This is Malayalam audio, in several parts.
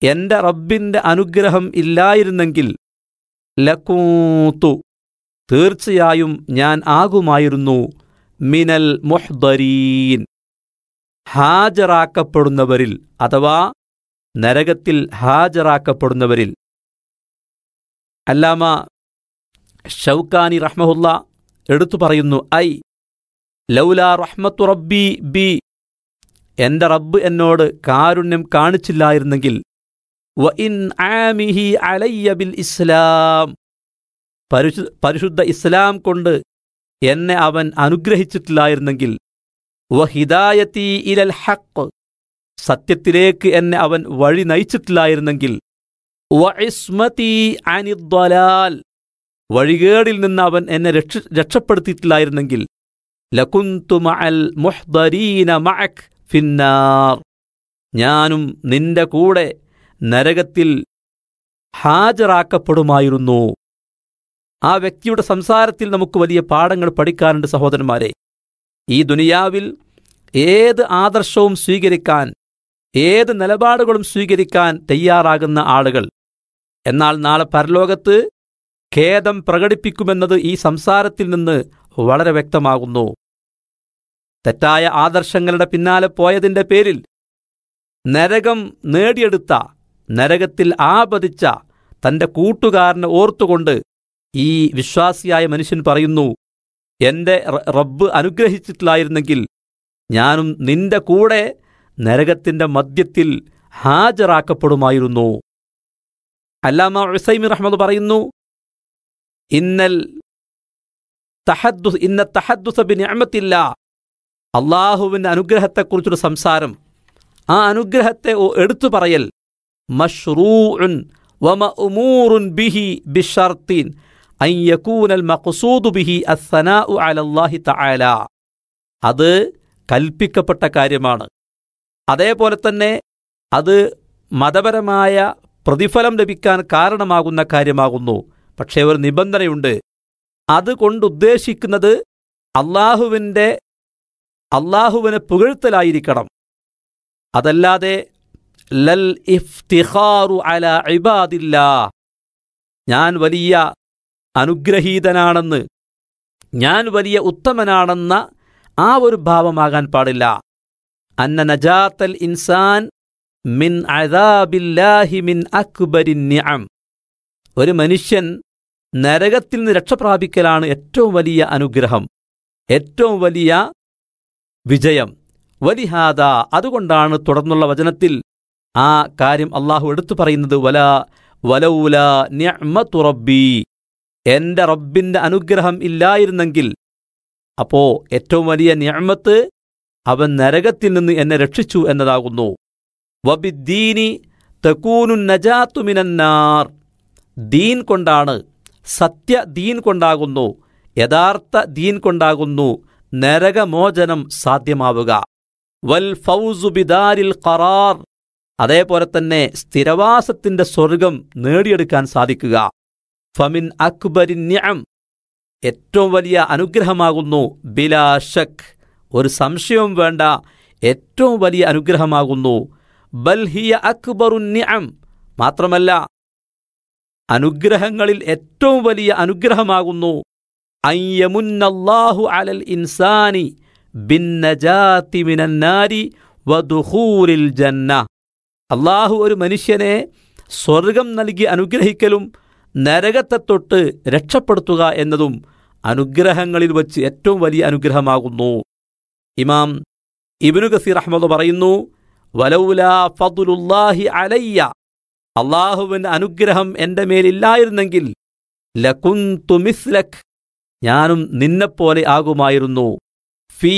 എൻ്റെ റബ്ബിൻ്റെ അനുഗ്രഹം ഇല്ലായിരുന്നെങ്കിൽ ലകൂതു തീർച്ചയായും ഞാൻ ആകുമായിരുന്നു മിനൽ മുഹ്ദരീൻ ഹാജരാക്കപ്പെടുന്നവരിൽ, അഥവാ നരകത്തിൽ ഹാജരാക്കപ്പെടുന്നവരിൽ. അല്ലാമ ഷൗക്കാനി റഹ്മഹുല്ല എടുത്തു പറയുന്നു, ഐ ലൗലാ റഹ്മത്തു റബ്ബി ബി, എൻ്റെ റബ്ബ് എന്നോട് കാരുണ്യം കാണിച്ചില്ലായിരുന്നെങ്കിൽ, വ ഇൻ ആമിഹി അലയ്യ ബിൽ ഇസ്ലാം, പരിശുദ്ധ ഇസ്ലാം കൊണ്ട് എന്നെ അവൻ അനുഗ്രഹിച്ചിട്ടില്ലായിരുന്നെങ്കിൽ, വ ഹിദായത്തി ഇലൽ ഹഖ്, സത്യത്തിലേക്ക് എന്നെ അവൻ വഴി നയിച്ചിട്ടില്ലായിരുന്നെങ്കിൽ, വ ഇസ്മതി അനിദ്ദലാൽ, വഴികേടിൽ നിന്ന് അവൻ എന്നെ രക്ഷപ്പെടുത്തിയിട്ടില്ലായിരുന്നെങ്കിൽ, ലകുന്തു മഅൽ മുഹ്ദരീന മഅക് ഫിന്നാർ, ഞാനും നിന്റെ കൂടെ നരകത്തിൽ ഹാജരാക്കപ്പെടുമായിരുന്നു. ആ വ്യക്തിയുടെ സംസാരത്തിൽ നമുക്ക് വലിയ പാഠങ്ങൾ പഠിക്കാനുണ്ട് സഹോദരന്മാരെ. ഈ ദുനിയാവിൽ ഏത് ആദർശവും സ്വീകരിക്കാൻ, ഏത് നിലപാടുകളും സ്വീകരിക്കാൻ തയ്യാറാകുന്ന ആളുകൾ, എന്നാൽ നാളെ പരലോകത്ത് ഖേദം പ്രകടിപ്പിക്കുമെന്നത് ഈ സംസാരത്തിൽ നിന്ന് വളരെ വ്യക്തമാകുന്നു. തെറ്റായ ആദർശങ്ങളുടെ പിന്നാലെ പോയതിൻ്റെ പേരിൽ നരകം നേടിയെടുത്ത, നരകത്തിൽ ആപതിച്ച തൻ്റെ കൂട്ടുകാരനെ ഓർത്തുകൊണ്ട് ഈ വിശ്വാസിയായ മനുഷ്യൻ പറയുന്നു, എൻ്റെ റബ്ബ് അനുഗ്രഹിച്ചിട്ടില്ലായിരുന്നെങ്കിൽ ഞാനും നിന്റെ കൂടെ നരകത്തിൻ്റെ മധ്യത്തിൽ ഹാജരാക്കപ്പെടുമായിരുന്നു. അല്ലാമ ഉസൈമി റഹ്മത്ത് പറയുന്നു, ഇന്ന തഹദ്ദുസ ബിനിഅമത്തില്ലാ, അള്ളാഹുവിൻ്റെ അനുഗ്രഹത്തെക്കുറിച്ചൊരു സംസാരം, ആ അനുഗ്രഹത്തെ എടുത്തു പറയൽ, മശ്റൂഉൻ വമഅ്മൂറുൻ ബിഹി ബിശർത്തിൻ അൻ യകൂനൽ മഖ്സൂദു ബിഹി അസ്സനാഉ അലല്ലാഹി തആല, അത് കൽപ്പിക്കപ്പെട്ട കാര്യമാണ്. അതേപോലെ തന്നെ അത് മതപരമായ പ്രതിഫലം ലഭിക്കാൻ കാരണമാകുന്ന കാര്യമാകുന്നു. പക്ഷേ ഒരു നിബന്ധനയുണ്ട്, അതുകൊണ്ടുദ്ദേശിക്കുന്നത് അള്ളാഹുവിനെ പുകഴ്ത്തലായിരിക്കണം. അതല്ലാതെ ലൽ ഇഫ്തിഖാറു അലാ ഇബാദില്ലാ, ഞാൻ വലിയ അനുഗ്രഹീതനാണെന്ന്, ഞാൻ വലിയ ഉത്തമനാണെന്ന ആ ഒരു ഭാവമാകാൻ പാടില്ല. അന്ന നജാത്തൽ ഇൻസാൻ മിൻ അദാബില്ലാഹി മിൻ അക്ബരിൻ നിഅം, ഒരു മനുഷ്യൻ നരകത്തിൽ നിന്ന് രക്ഷപ്രാപിക്കലാണ് ഏറ്റവും വലിയ അനുഗ്രഹം, ഏറ്റവും വലിയ വിജയം. വലിഹാദ, അതുകൊണ്ടാണ് തുടർന്നുള്ള വചനത്തിൽ ആ കാര്യം അള്ളാഹു എടുത്തു പറയുന്നത്, വലൗല നിഅ്മതു റബ്ബി, എൻ്റെ റബ്ബിൻ്റെ അനുഗ്രഹം ഇല്ലായിരുന്നെങ്കിൽ, അപ്പോ ഏറ്റവും വലിയ നിഅ്മത്ത് അവൻ നരകത്തിൽ നിന്ന് എന്നെ രക്ഷിച്ചു എന്നതാകുന്നു. വബിദ്ദീനി തകൂനു നജാത്തു മിനന്നാർ, ദീൻ കൊണ്ടാണ്, സത്യ ദീൻ കൊണ്ടാകുന്നു, യഥാർത്ഥ ദീൻ കൊണ്ടാകുന്നു നരകമോചനം സാധ്യമാവുക. വൽ ഫൗസു ബിദാരിൽ ഖറാർ, അതേപോലെ തന്നെ സ്ഥിരവാസത്തിൻ്റെ സ്വർഗം നേടിയെടുക്കാൻ സാധിക്കുക. ഫമിൻ അക്ബരിൻ നിഅം, ഏറ്റവും വലിയ അനുഗ്രഹമാകുന്നു ബിലാ ശക്ക്, ഒരു സംശയവും വേണ്ട, ഏറ്റവും വലിയ അനുഗ്രഹമാകുന്നു. ബൽ ഹിയ അക്ബറുൻ നിഅം, മാത്രമല്ല അനുഗ്രഹങ്ങളിൽ ഏറ്റവും വലിയ അനുഗ്രഹമാകുന്നു അയ്യമുന്നല്ലാഹു അലൽ ഇൻസാനി ബിന്നജാതി മിനന്നാരി വദുഖൂലിൽ ജന്ന, അള്ളാഹു ഒരു മനുഷ്യനെ സ്വർഗം നൽകി അനുഗ്രഹിക്കലും നരകത്തെ തൊട്ട് രക്ഷപ്പെടുത്തുക എന്നതും അനുഗ്രഹങ്ങളിൽ വച്ച് ഏറ്റവും വലിയ അനുഗ്രഹമാകുന്നു. ഇമാം ഇബ്നു കസീർ റഹ്മത്ത് പറയുന്നു, വലൗലാ ഫദ്ലുല്ലാഹി അലയ്യ, അള്ളാഹുവിൻ്റെ അനുഗ്രഹം എൻ്റെ മേലില്ലായിരുന്നെങ്കിൽ ലകുന്തു മിസ്ലക്, ഞാനും നിന്നെപ്പോലെ ആകുമായിരുന്നു. ഫീ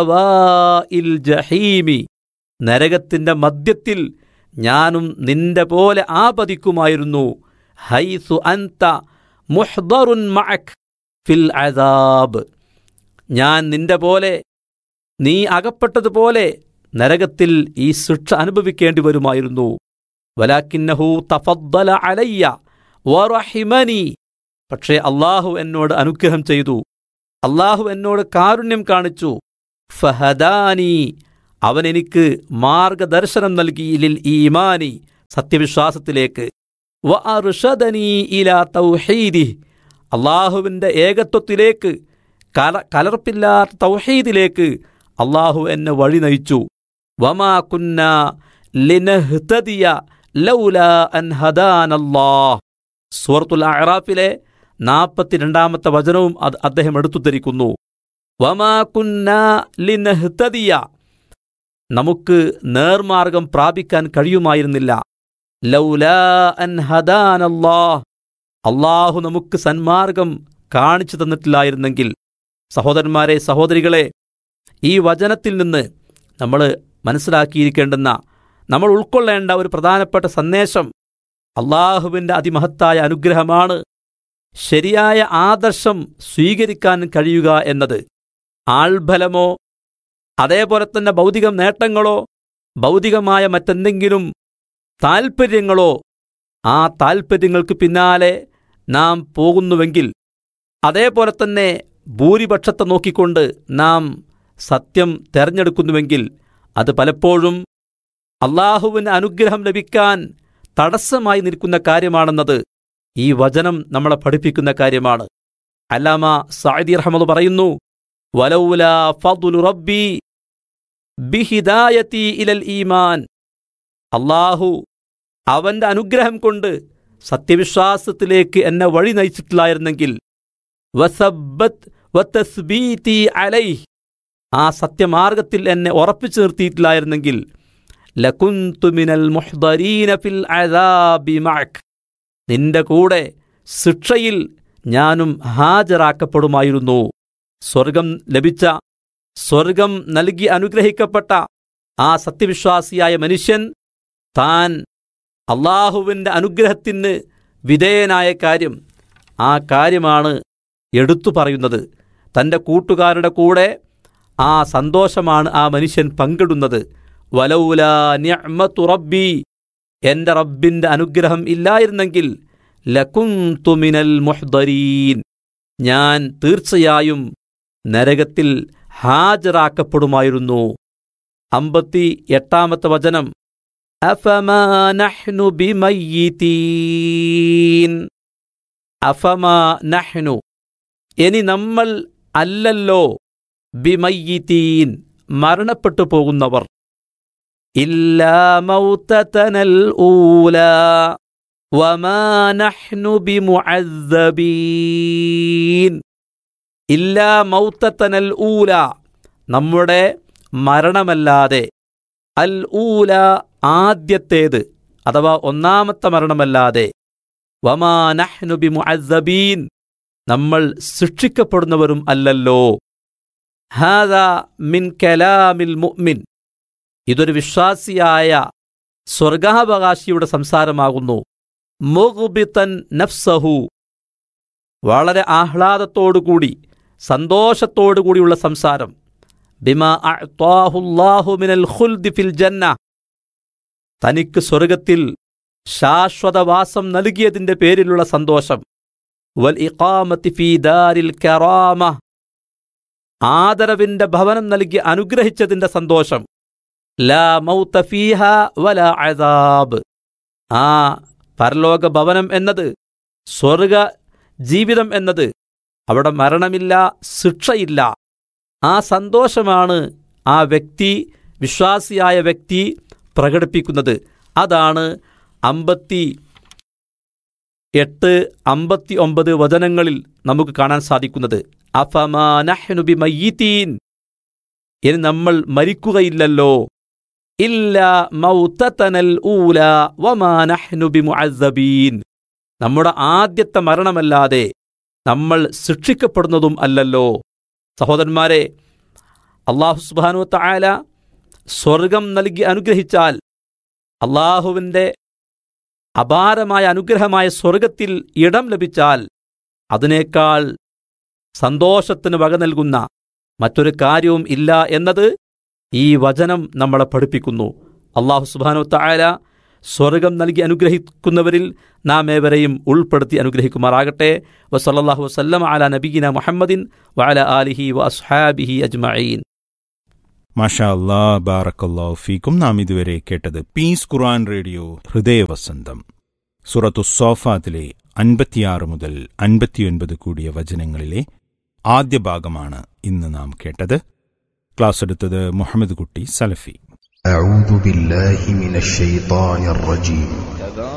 സവാഇൽ ജഹീമി, നരകത്തിൻ്റെ മധ്യത്തിൽ ഞാനും നിന്റെ പോലെ ആപതിക്കുമായിരുന്നു. ഹൈസു അൻത മുഹ്ദറുൻ മഅക് ഫിൽ അദാബ്, ഞാൻ നിന്റെ പോലെ, നീ അകപ്പെട്ടതുപോലെ നരകത്തിൽ ഈ ശിക്ഷ അനുഭവിക്കേണ്ടി വരുമായിരുന്നു. വലാകിന്നഹു തഫദ്ദല അലയ്യ വറഹിമനി, പക്ഷേ അള്ളാഹു എന്നോട് അനുഗ്രഹം ചെയ്തു, അള്ളാഹു എന്നോട് കാരുണ്യം കാണിച്ചു. ഫഹദാനി, അവൻ എനിക്ക് മാർഗദർശനം നൽകി, ലിൽ ഈമാനി, സത്യവിശ്വാസത്തിലേക്ക്, വഅർഷദനീ ഇലാ തൗഹീദിഹി, അള്ളാഹുവിൻ്റെ ഏകത്വത്തിലേക്ക്, കലർപ്പില്ലാത്ത തൗഹീദിലേക്ക് അള്ളാഹു എന്നെ വഴി നയിച്ചു. വമാ കുന്നാ ലിനഹ്തദിയ ലൗലാ അൻ ഹദാനല്ലാഹ്. സൂറത്തുൽ അഅറാഫിലെ 42-ാമത്തെ വചനവും അദ്ദേഹം എടുത്തുദ്ധരിക്കുന്നു. വമാ കുന്നാ ലിനഹ്തദിയ, നമുക്ക് നേർമാർഗം പ്രാപിക്കാൻ കഴിയുമായിരുന്നില്ല. ലൗലാ അൻ ഹദാനല്ലാഹ്, അള്ളാഹു നമുക്ക് സന്മാർഗം കാണിച്ചു തന്നിട്ടില്ലായിരുന്നെങ്കിൽ. സഹോദരന്മാരെ, സഹോദരികളെ, ഈ വചനത്തിൽ നിന്ന് നമ്മൾ മനസ്സിലാക്കിയിരിക്കേണ്ടുന്ന, നമ്മൾ ഉൾക്കൊള്ളേണ്ട ഒരു പ്രധാനപ്പെട്ട സന്ദേശം അള്ളാഹുവിൻ്റെ അതിമഹത്തായ അനുഗ്രഹമാണ് ശരിയായ ആദർശം സ്വീകരിക്കാൻ കഴിയുക എന്നത്. ആൾബലമോ അതേപോലെ തന്നെ ഭൗതിക നേട്ടങ്ങളോ ഭൗതികമായ മറ്റെന്തെങ്കിലും താൽപ്പര്യങ്ങളോ, ആ താൽപ്പര്യങ്ങൾക്ക് പിന്നാലെ നാം പോകുന്നുവെങ്കിൽ, അതേപോലെ തന്നെ ഭൂരിപക്ഷത്തെ നോക്കിക്കൊണ്ട് നാം സത്യം തെരഞ്ഞെടുക്കുന്നുവെങ്കിൽ, അത് പലപ്പോഴും അള്ളാഹുവിന് അനുഗ്രഹം ലഭിക്കാൻ തടസ്സമായി നിൽക്കുന്ന കാര്യമാണെന്നത് ഈ വചനം നമ്മളെ പഠിപ്പിക്കുന്ന കാര്യമാണ്. അല്ലാമ സഅദി റഹ്മത്തുള്ളാഹി പറയുന്നു, വലൗലാ ഫദ്ലു റബ്ബി ബിഹിദായതി ഇലൽ ഈമാൻ, അള്ളാഹു അവൻ്റെ അനുഗ്രഹം കൊണ്ട് സത്യവിശ്വാസത്തിലേക്ക് എന്നെ വഴി നയിച്ചിട്ടില്ലായിരുന്നെങ്കിൽ, വസബ്ബത് വതസ്ബീതി അലൈഹി, ആ സത്യമാർഗത്തിൽ എന്നെ ഉറപ്പിച്ചു നിർത്തിയിട്ടില്ലായിരുന്നെങ്കിൽ, ലകുന്തു മിനൽ മുഹ്ദരീന ഫിൽ അദാബി മഅക്, നിന്റെ കൂടെ ശിക്ഷയിൽ ഞാനും ഹാജരാക്കപ്പെടുമായിരുന്നു. സ്വർഗം ലഭിച്ച, സ്വർഗം നൽകി അനുഗ്രഹിക്കപ്പെട്ട ആ സത്യവിശ്വാസിയായ മനുഷ്യൻ താൻ അള്ളാഹുവിൻ്റെ അനുഗ്രഹത്തിന് വിധേയനായ കാര്യം, ആ കാര്യമാണ് എടുത്തു പറയുന്നത്. തൻ്റെ കൂട്ടുകാരുടെ കൂടെ ആ സന്തോഷമാണ് ആ മനുഷ്യൻ പങ്കിടുന്നത്. വലൗലാ നിഅ്മതു റബ്ബി, എൻ്റെ റബ്ബിൻ്റെ അനുഗ്രഹം ഇല്ലായിരുന്നെങ്കിൽ, ലകുന്തു മിനൽ മുഹ്ദരീൻ, ഞാൻ തീർച്ചയായും നരകത്തിൽ ഹാജരാക്കപ്പെടുമായിരുന്നു. 58-ാമത്തെ വചനം, അഫമാ നഹ്നു ബിമയ്യിതീൻ, അഫമാ നഹ്നു, ഇനി നമ്മൾ അല്ലല്ലോ, ബിമയ്യിതീൻ, മരണപ്പെട്ടു പോകുന്നവർ, ഇല്ലാ മൗതതനൽ ഊലാ വമാ നഹ്നു ബിമുഅസ്സബീൻ, ഇല്ലാ മൗതതനൽ ഊല, നമ്മുടെ മരണമല്ലാതെ, അൽ ഊല, ആദ്യത്തേത് അഥവാ ഒന്നാമത്തെ മരണമല്ലാതെ, വമാ നഹ്നു ബിമുഅസ്സബീൻ, നമ്മൾ ശിക്ഷിക്കപ്പെടുന്നവരും അല്ലല്ലോ. ഹാദാ മിൻ കലാമിൽ മുഅ്മിൻ, ഇതൊരു വിശ്വാസിയായ സ്വർഗാവകാശിയുടെ സംസാരമാകുന്നു. മുഗ്ബിതൻ നഫ്സഹു, വളരെ ആഹ്ലാദത്തോടുകൂടി സന്തോഷത്തോടുകൂടിയുള്ള സംസാരം. ബിമാ അഅ്താഹുല്ലാഹു മിനൽ ഖുൽദി ഫിൽ ജന്ന, തനിക്ക് സ്വർഗത്തിൽ ശാശ്വതവാസം നൽകിയതിൻ്റെ പേരിലുള്ള സന്തോഷം. വൽ ഇഖാമത്തി ഫീ ദാരിൽ കറാമ, ആദരവിൻ്റെ ഭവനം നൽകി അനുഗ്രഹിച്ചതിൻ്റെ സന്തോഷം. ലാ മൗത ഫീഹാ വലാ അദാബ്, ആ പരലോക ഭവനം എന്നത്, സ്വർഗ ജീവിതം എന്നത്, അവിടെ മരണമില്ല, ശിക്ഷയില്ല. ആ സന്തോഷമാണ് ആ വ്യക്തി, വിശ്വാസിയായ വ്യക്തി പ്രകടിപ്പിക്കുന്നത്. അതാണ് 58, 59 വചനങ്ങളിൽ നമുക്ക് കാണാൻ സാധിക്കുന്നത്. അഫമാ നഹ്നു ബിമയ്യിതീൻ, ഇനി നമ്മൾ മരിക്കുകയില്ലല്ലോ, ഇല്ലാ മൗതതനൽ ഊല വമാ നഹ്നു ബിമുഅസ്സബീൻ, നമ്മുടെ ആദ്യത്തെ മരണമല്ലാതെ നമ്മൾ ശിക്ഷിക്കപ്പെടുന്നതും അല്ലല്ലോ. സഹോദരന്മാരെ, അല്ലാഹു സുബ്ഹാനഹു വതആല സ്വർഗം നൽകി അനുഗ്രഹിച്ചാൽ, അല്ലാഹുവിൻ്റെ അപാരമായ അനുഗ്രഹമായ സ്വർഗത്തിൽ ഇടം ലഭിച്ചാൽ, അതിനേക്കാൾ സന്തോഷത്തിന് വക നൽകുന്ന മറ്റൊരു കാര്യവും ഇല്ല എന്നത് ഈ വചനം നമ്മളെ പഠിപ്പിക്കുന്നു. അല്ലാഹു സുബ്ഹാനഹു വതആല സ്വർഗം നൽകി അനുഗ്രഹിക്കുന്നവരിൽ നാം ഏവരെയും ഉൾപ്പെടുത്തി അനുഗ്രഹിക്കുമാറാകട്ടെ. വസല്ലല്ലാഹു വസല്ലമ അലാ നബിയിന മുഹമ്മദിൻ വഅലാ ആലിഹി വഅസ്ഹാബിഹി അജ്മഈൻ. മാഷാ അല്ലാ, ബാറക്കല്ലാഹു ഫീക്കും. നാം ഇതുവരെ കേട്ടത് പീസ് ഖുർആൻ റേഡിയോ ഹൃദയവസന്തം സൂറത്തു സ്സോഫാത്തിലെ 56 മുതൽ 59 കൂടിയ വചനങ്ങളിലെ ആദ്യ ഭാഗമാണ് ഇന്ന് നാം കേട്ടത്. ക്ലാസ് എടുത്തത് മുഹമ്മദ് കുട്ടി സലഫി. أعوذ بالله من الشيطان الرجيم